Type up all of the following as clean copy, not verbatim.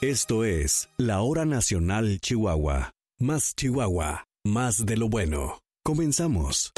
Esto es La Hora Nacional Chihuahua. Más Chihuahua, más de lo bueno. Comenzamos.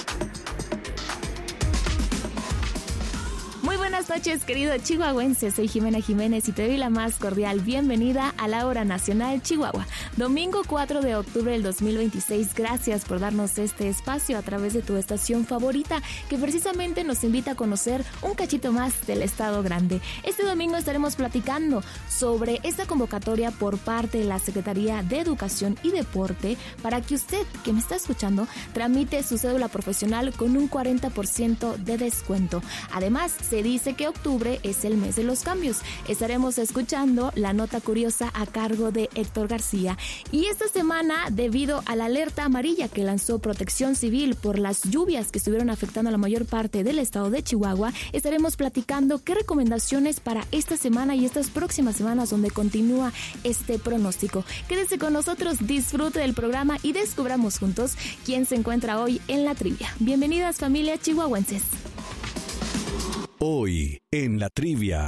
Buenas noches, querido chihuahuense. Soy Jimena Jiménez y te doy la más cordial bienvenida a la Hora Nacional Chihuahua. Domingo 4 de octubre del 2026. Gracias por darnos este espacio a través de tu estación favorita, que precisamente nos invita a conocer un cachito más del Estado Grande. Este domingo estaremos platicando sobre esta convocatoria por parte de la Secretaría de Educación y Deporte para que usted, que me está escuchando, tramite su cédula profesional con un 40% de descuento. Además, se dice que octubre es el mes de los cambios. Estaremos escuchando la nota curiosa a cargo de Héctor García. Y esta semana, debido a la alerta amarilla que lanzó Protección Civil por las lluvias que estuvieron afectando a la mayor parte del estado de Chihuahua, estaremos platicando qué recomendaciones para esta semana y estas próximas semanas donde continúa este pronóstico. Quédese con nosotros, disfrute del programa y descubramos juntos quién se encuentra hoy en la trivia. Bienvenidas, familia chihuahuenses. Hoy en la trivia.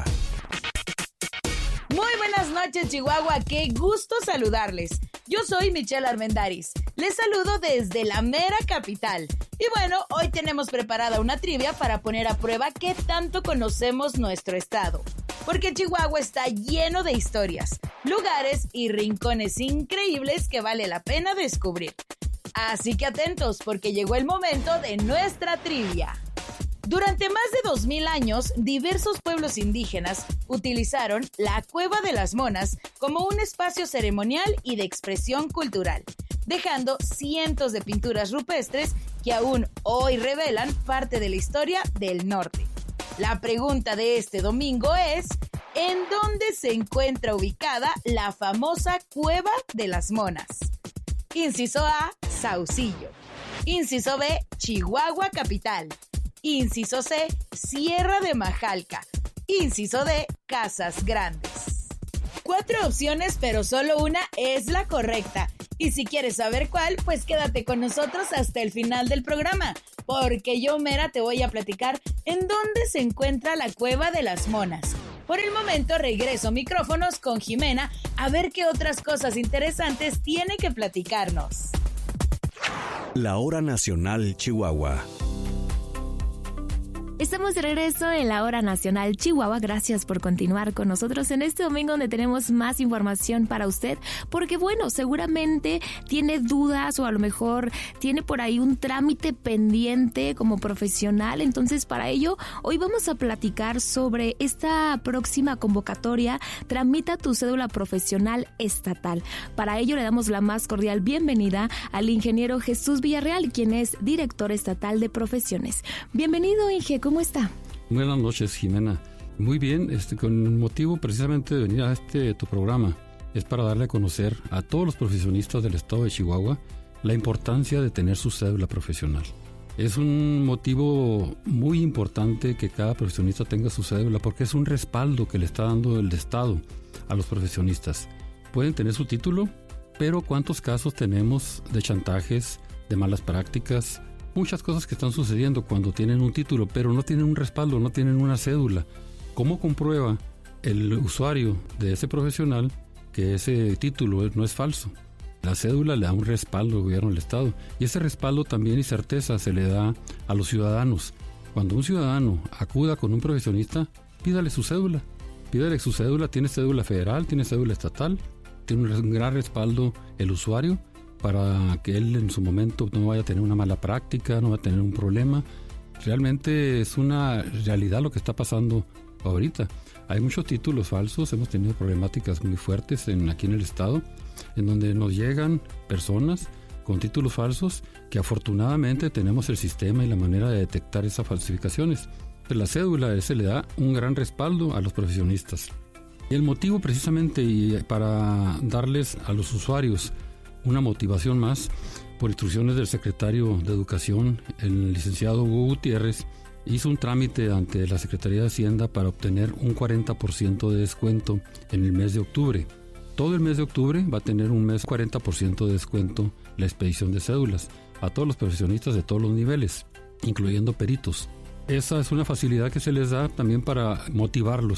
Muy buenas noches, Chihuahua, qué gusto saludarles. Yo soy Michelle Armendáriz. Les saludo desde la mera capital. Y bueno, hoy tenemos preparada una trivia para poner a prueba qué tanto conocemos nuestro estado. Porque Chihuahua está lleno de historias, lugares y rincones increíbles que vale la pena descubrir. Así que atentos, porque llegó el momento de nuestra trivia. Durante más de 2000 años, diversos pueblos indígenas utilizaron la Cueva de las Monas como un espacio ceremonial y de expresión cultural, dejando cientos de pinturas rupestres que aún hoy revelan parte de la historia del norte. La pregunta de este domingo es: ¿en dónde se encuentra ubicada la famosa Cueva de las Monas? Inciso A, Saucillo. Inciso B, Chihuahua capital. Inciso C, Sierra de Majalca. Inciso D, Casas Grandes. 4 opciones, pero solo una es la correcta. Y si quieres saber cuál, pues quédate con nosotros hasta el final del programa, porque yo mera te voy a platicar en dónde se encuentra la Cueva de las Monas. Por el momento regreso micrófonos con Jimena a ver qué otras cosas interesantes tiene que platicarnos. La Hora Nacional Chihuahua. Estamos de regreso en la Hora Nacional Chihuahua. Gracias por continuar con nosotros en este domingo donde tenemos más información para usted, porque bueno, seguramente tiene dudas o a lo mejor tiene por ahí un trámite pendiente como profesional. Entonces, para ello, hoy vamos a platicar sobre esta próxima convocatoria. Tramita tu cédula profesional estatal. Para ello le damos la más cordial bienvenida al ingeniero Jesús Villarreal, quien es director estatal de profesiones. Bienvenido, Inge. ¿Cómo está? Buenas noches, Jimena. Muy bien, con el motivo precisamente de venir a tu programa es para darle a conocer a todos los profesionistas del estado de Chihuahua la importancia de tener su cédula profesional. Es un motivo muy importante que cada profesionista tenga su cédula porque es un respaldo que le está dando el estado a los profesionistas. Pueden tener su título, pero ¿cuántos casos tenemos de chantajes, de malas prácticas? Muchas cosas que están sucediendo cuando tienen un título, pero no tienen un respaldo, no tienen una cédula. ¿Cómo comprueba el usuario de ese profesional que ese título no es falso? La cédula le da un respaldo al gobierno del estado, y ese respaldo también y certeza se le da a los ciudadanos. Cuando un ciudadano acuda con un profesionista, pídale su cédula. Pídale su cédula, tiene cédula federal, tiene cédula estatal, tiene un gran respaldo el usuario, para que él en su momento no vaya a tener una mala práctica, no vaya a tener un problema. Realmente es una realidad lo que está pasando ahorita. Hay muchos títulos falsos, hemos tenido problemáticas muy fuertes aquí en el estado, en donde nos llegan personas con títulos falsos que afortunadamente tenemos el sistema y la manera de detectar esas falsificaciones. Pero la cédula se le da un gran respaldo a los profesionistas. Y el motivo precisamente y para darles a los usuarios una motivación más, por instrucciones del secretario de Educación, el licenciado Hugo Gutiérrez, hizo un trámite ante la Secretaría de Hacienda para obtener un 40% de descuento en el mes de octubre. Todo el mes de octubre va a tener un mes 40% de descuento la expedición de cédulas a todos los profesionistas de todos los niveles, incluyendo peritos. Esa es una facilidad que se les da también para motivarlos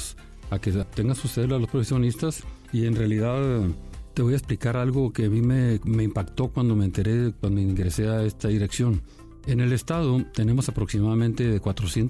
a que tengan su cédula los profesionistas. Y en realidad te voy a explicar algo que a mí me impactó cuando me enteré, cuando ingresé a esta dirección. En el estado tenemos aproximadamente de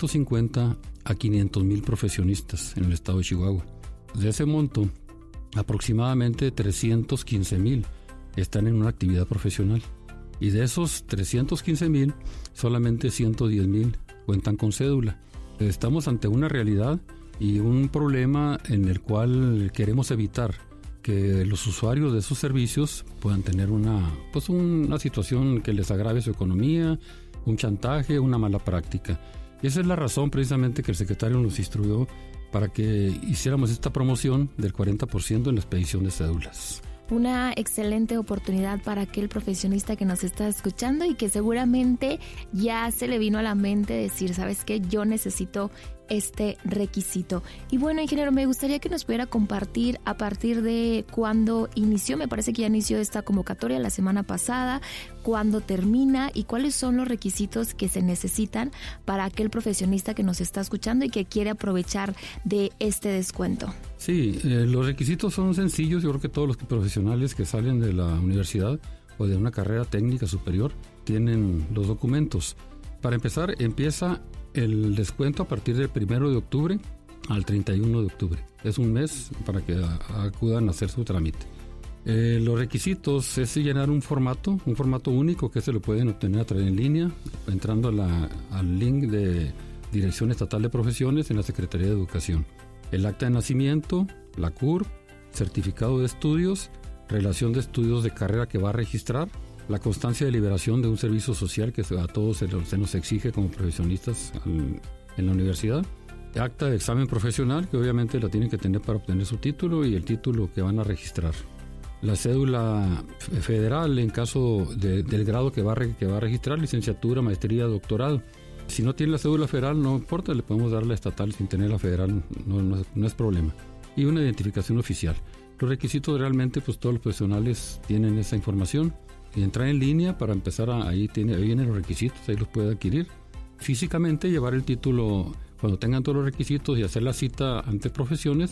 450 a 500,000 profesionistas en el estado de Chihuahua. De ese monto, aproximadamente 315,000 están en una actividad profesional. Y de esos 315,000, solamente 110,000 cuentan con cédula. Estamos ante una realidad y un problema en el cual queremos evitar que los usuarios de esos servicios puedan tener una situación que les agrave su economía, un chantaje, una mala práctica. Y esa es la razón precisamente que el secretario nos instruyó para que hiciéramos esta promoción del 40% en la expedición de cédulas. Una excelente oportunidad para aquel profesionista que nos está escuchando y que seguramente ya se le vino a la mente decir, ¿sabes qué? Yo necesito este requisito. Y bueno, ingeniero, me gustaría que nos pudiera compartir a partir de cuándo inició. Me parece que ya inició esta convocatoria la semana pasada, cuándo termina y cuáles son los requisitos que se necesitan para aquel profesionista que nos está escuchando y que quiere aprovechar de este descuento. Sí, los requisitos son sencillos. Yo creo que todos los profesionales que salen de la universidad o de una carrera técnica superior tienen los documentos. Para empezar, empieza el descuento a partir del 1 de octubre al 31 de octubre. Es un mes para que acudan a hacer su trámite. Los requisitos es llenar un formato único que se lo pueden obtener a través en línea, entrando al link de Dirección Estatal de Profesiones en la Secretaría de Educación. El acta de nacimiento, la CURP, certificado de estudios, relación de estudios de carrera que va a registrar, la constancia de liberación de un servicio social que a todos se nos exige como profesionistas en la universidad, acta de examen profesional que obviamente la tienen que tener para obtener su título y el título que van a registrar, la cédula federal en caso del grado que va a registrar, licenciatura, maestría, doctorado. Si no tiene la cédula federal no importa, le podemos dar la estatal sin tener la federal, no es problema. Y una identificación oficial. Los requisitos realmente pues todos los profesionales tienen esa información. Y entrar en línea para empezar, ahí vienen los requisitos, ahí los puede adquirir. Físicamente llevar el título cuando tengan todos los requisitos y hacer la cita ante profesiones